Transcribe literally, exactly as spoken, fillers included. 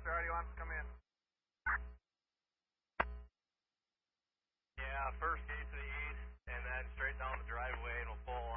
Officer, how do you want to come in? Yeah, first gate to the east, and then straight down the driveway, and we'll pull